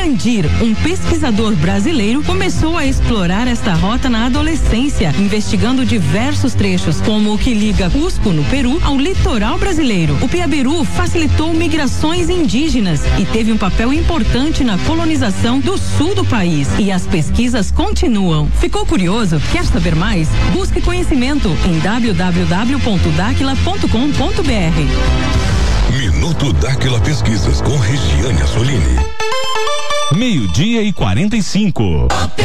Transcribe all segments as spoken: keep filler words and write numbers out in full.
Jandir, um pesquisador brasileiro, começou a explorar esta rota na adolescência, investigando diversos trechos, como o que liga Cusco, no Peru, ao litoral brasileiro. O Piabiru facilitou migrações indígenas e teve um papel importante na colonização do sul do país. E as pesquisas continuam. Ficou curioso? Quer saber mais? Busque conhecimento em w w w ponto daquila ponto com ponto b r. Minuto Dáquila Pesquisas com Regiane Assolini. Meio-dia e quarenta e cinco.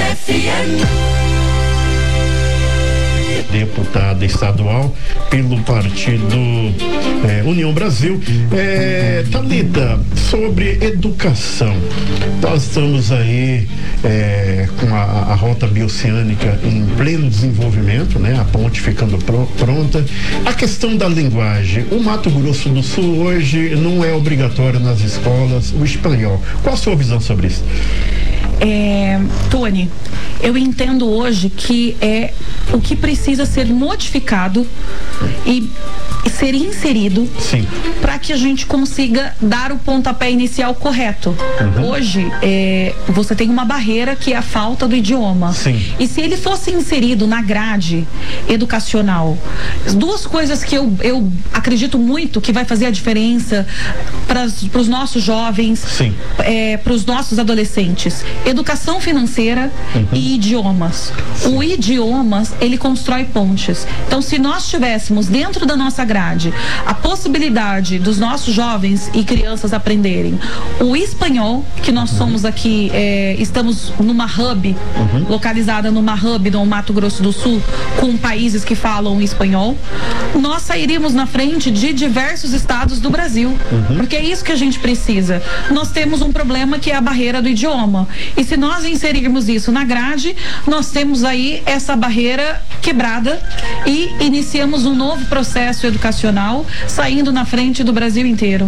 Deputada estadual pelo partido é, União Brasil. É, Thalita, sobre educação, nós estamos aí é, com a, a rota bioceânica em pleno desenvolvimento, né? A ponte ficando pro, pronta. A questão da linguagem, o Mato Grosso do Sul hoje não é obrigatório nas escolas o espanhol. Qual a sua visão sobre isso? É, Tony, eu entendo hoje que é o que precisa ser modificado e ser inserido para que a gente consiga dar o pontapé inicial correto. Uhum. Hoje, é, você tem uma barreira que é a falta do idioma. Sim. E se ele fosse inserido na grade educacional, duas coisas que eu, eu acredito muito que vai fazer a diferença para os nossos jovens, é, para os nossos adolescentes: educação financeira uhum. e idiomas. Sim. O idiomas, ele constrói pontes. Então, se nós tivéssemos dentro da nossa grade a possibilidade dos nossos jovens e crianças aprenderem o espanhol, que nós uhum. somos aqui, é, estamos numa hub, uhum. localizada numa hub no Mato Grosso do Sul, com países que falam espanhol, nós sairíamos na frente de diversos estados do Brasil, uhum. porque é isso que a gente precisa. Nós temos um problema que é a barreira do idioma, e se nós inserirmos isso na grade, nós temos aí essa barreira quebrada e iniciamos um novo processo educacional saindo na frente do Brasil inteiro.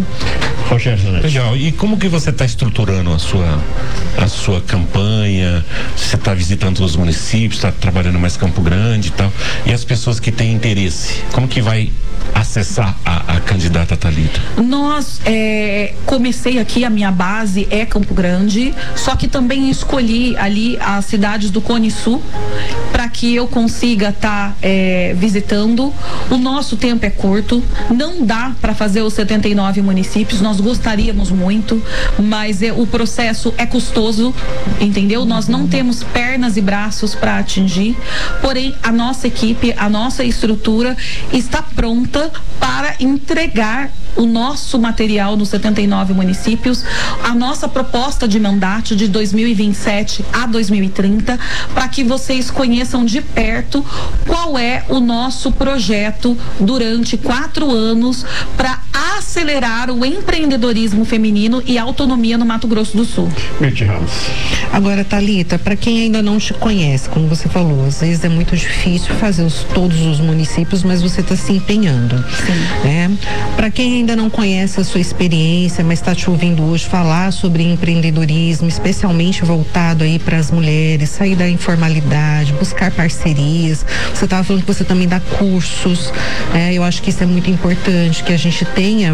Legal. E como que você está estruturando a sua a sua campanha? Você está visitando os municípios, está trabalhando mais Campo Grande e tal, e as pessoas que têm interesse, como que vai acessar a, a candidata Thalita? Nós, é, comecei aqui, a minha base é Campo Grande, só que também escolhi ali as cidades do Cone Sul para que eu consiga estar tá, é, visitando. O nosso tempo é curto, não dá para fazer os setenta e nove municípios, nós gostaríamos muito, mas é, o processo é custoso, entendeu? Nós não temos pernas e braços para atingir, porém a nossa equipe, a nossa estrutura está pronta para entregar o nosso material nos setenta e nove municípios, a nossa proposta de mandato de dois mil e vinte e sete a dois mil e trinta, para que vocês conheçam de perto qual é o nosso projeto durante quatro anos para acelerar o empreendedorismo feminino e autonomia no Mato Grosso do Sul. Agora, Thalita, para quem ainda não te conhece, como você falou, às vezes é muito difícil fazer os, todos os municípios, mas você está se empenhando. Né? Para quem ainda não conhece a sua experiência, mas está te ouvindo hoje falar sobre empreendedorismo, especialmente voltado aí para as mulheres, sair da informalidade, buscar parcerias. Você estava falando que você também dá cursos, né? Eu acho que isso é muito importante, que a gente tenha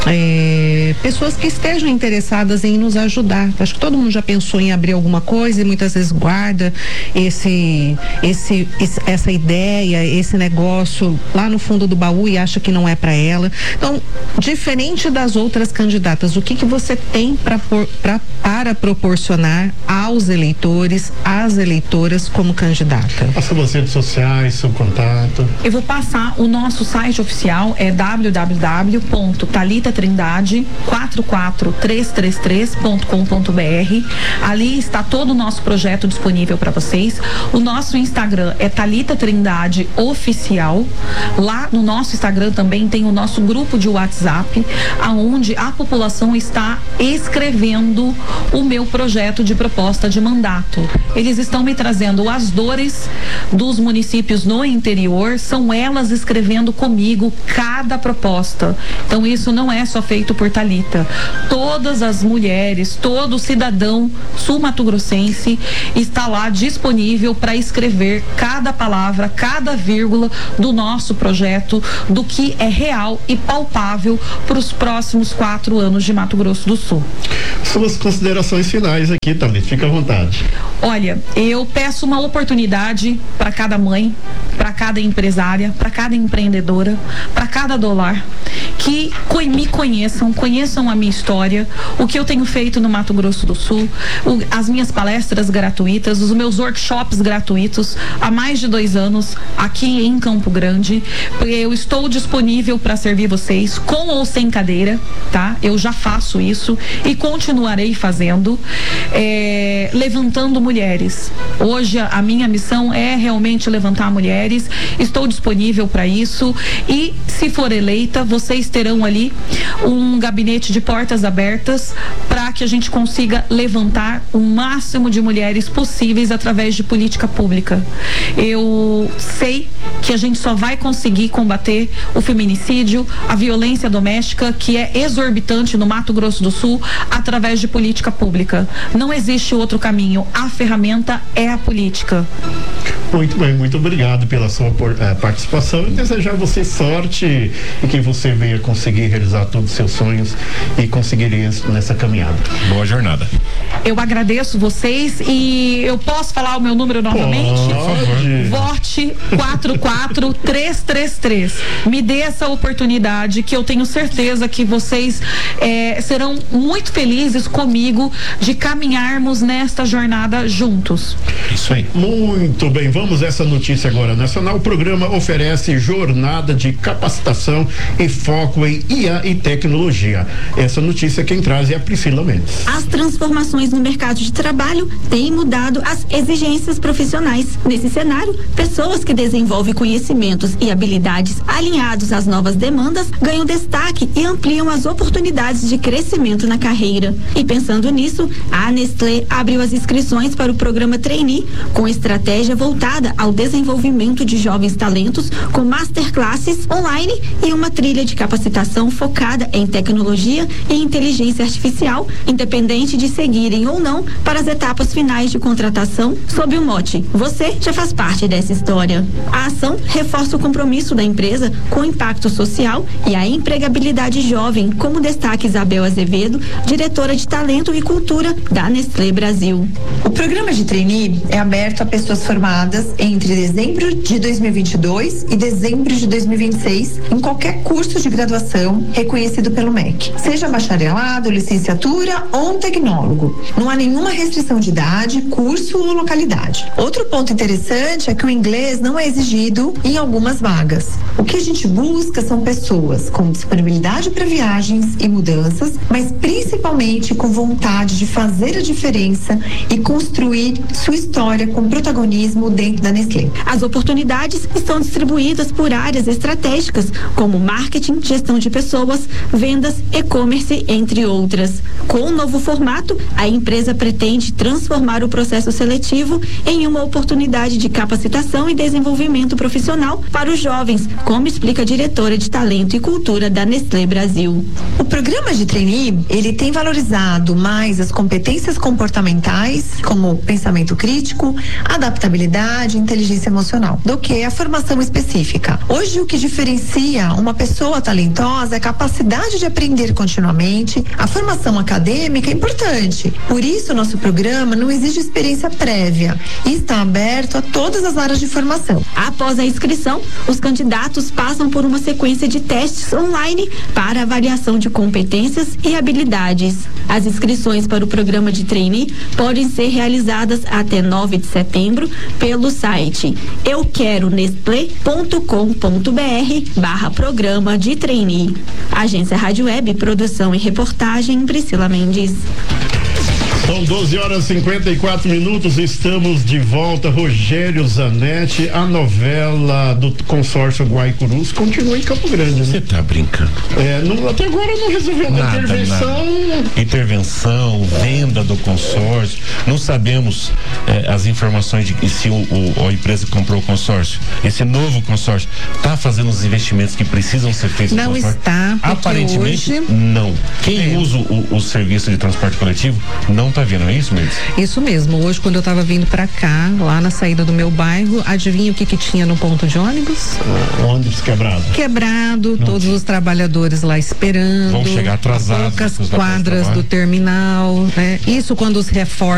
é, pessoas que estejam interessadas em nos ajudar. Acho que todo mundo já pensou em abrir alguma coisa e muitas vezes guarda esse, esse, esse essa ideia, esse negócio lá no fundo do baú e acha que não é para ela. Então, diferente das outras candidatas, o que que você tem pra, pra, para proporcionar aos eleitores, às eleitoras como candidata? Passa as redes sociais, seu contato. Eu vou passar o nosso site oficial, é w w w ponto thalita trindade quatro quatro três três três ponto com ponto b r. Ali está todo o nosso projeto disponível para vocês. O nosso Instagram é Thalita Trindade Oficial. Lá no nosso Instagram também tem o nosso grupo de WhatsApp, aonde a população está escrevendo o meu projeto de proposta de mandato. Eles estão me trazendo as dores dos municípios no interior, são elas escrevendo comigo cada proposta. Então isso não é só feito por Thalita. Todas as mulheres, todo cidadão sul-mato-grossense está lá disponível para escrever cada palavra, cada vírgula do nosso projeto, do que é real e palpável para os próximos quatro anos de Mato Grosso do Sul. Suas considerações finais aqui, Thalita, fica à vontade. Olha, eu peço uma oportunidade para cada mãe, para cada empresária, para cada empreendedora, para cada dólar, que me conheçam, conheçam a minha história, o que eu tenho feito no Mato Grosso do Sul, o, as minhas palestras gratuitas, os meus workshops gratuitos há mais de dois anos aqui em Campo Grande. Eu estou disponível para servir vocês com ou sem cadeira, tá? Eu já faço isso e continuarei fazendo, é, levantando mulheres. Hoje a, a minha missão é realmente levantar mulheres. Estou disponível para isso e, se for eleita, vocês terão ali um gabinete de portas abertas para que a gente consiga levantar o máximo de mulheres possíveis através de política pública. Eu sei que a gente só vai conseguir combater o feminicídio, a violência doméstica, que é exorbitante no Mato Grosso do Sul, através de política pública. Não existe outro caminho. A ferramenta é a política. Muito bem, muito obrigado pela sua uh, participação e desejar você sorte e que você venha conseguir realizar todos os seus sonhos e conseguir isso nessa caminhada. Boa jornada. Eu agradeço vocês e eu posso falar o meu número novamente? Pode. Vote quatro quatro três três três. Me dê essa oportunidade, que eu tenho certeza que vocês eh, serão muito felizes comigo de caminharmos nesta jornada juntos. Isso aí. Muito bem, vamos a essa notícia agora nacional. O programa oferece jornada de capacitação e foco em I A e tecnologia. Essa notícia quem traz é a Priscila Mendes. As transformações no mercado de trabalho têm mudado as exigências profissionais. Nesse cenário, pessoas que desenvolvem conhecimentos e habilidades alinhados às novas demandas ganham destaque e ampliam as oportunidades de crescimento na carreira. E pensando nisso, a Nestlé abriu as inscrições para o programa Trainee, com estratégia voltada ao desenvolvimento de jovens talentos, com masterclasses online e uma trilha de capacitação focada em tecnologia e inteligência artificial, independente de seguirem ou não para as etapas finais de contratação, sob o mote: você já faz parte dessa história. A ação reforça o compromisso da empresa com o impacto social e a empregabilidade jovem, como destaca Isabel Azevedo, diretora de Talento e Cultura da Nestlé Brasil. O programa de trainee é aberto a pessoas formadas entre dezembro de dois mil e vinte e dois e dezembro de dois mil e vinte e seis em qualquer curso de graduação reconhecido pelo M E C, seja bacharelado, licenciatura ou um tecnólogo. Não há nenhuma restrição de idade, curso ou localidade. Outro ponto interessante é que o inglês não é exigido em algumas vagas. O que a gente busca são pessoas com disponibilidade para viagens e mudanças, mas principalmente com vontade de fazer a diferença e construir sua história com protagonismo dentro da Nestlé. As oportunidades estão distribuídas por áreas estratégicas, como marketing, gestão de pessoas, vendas, e-commerce, entre outras. Com o novo formato, a empresa pretende transformar o processo seletivo em uma oportunidade de capacitação e desenvolvimento profissional para os jovens, como explica a diretora de Talento e Cultura da Nestlé Brasil. O programa de trainee, ele tem valorizado mais as competências comportamentais, como pensamento crítico, adaptabilidade, inteligência emocional, do que a formação específica. Hoje, o que diferencia uma pessoa talentosa é a capacidade de aprender continuamente. A formação acadêmica é importante. Por isso, nosso programa não exige experiência prévia e está aberto a todas as áreas de formação. Após a inscrição, os candidatos passam por uma sequência de testes online para avaliação de competências e habilidades. As inscrições para o programa de trainee podem ser realizadas até nove de setembro pelo site eu quero nestlé ponto com ponto br barra programa de trainee. Agência Rádio Web, produção e reportagem Priscila Mendes. São doze horas e cinquenta e quatro minutos, estamos de volta. Rogério Zanetti, a novela do consórcio Guaicurus continua em Campo Grande. Você né? tá brincando? É, não, até agora não resolveu nada. Intervenção. Nada. Intervenção, venda do consórcio. Não sabemos é, as informações de se o, o, a empresa que comprou o consórcio, esse novo consórcio, está fazendo os investimentos que precisam ser feitos. Não está. Aparentemente, hoje... não. Quem é. usa o, o serviço de transporte coletivo não está vendo, é isso mesmo? Isso mesmo. Hoje, quando eu estava vindo para cá, lá na saída do meu bairro, adivinha o que que tinha no ponto de ônibus? Ônibus quebrado. Quebrado, não todos tinha. Os trabalhadores lá esperando. Vão chegar atrasados. Poucas quadras do terminal, né? Isso quando os reforços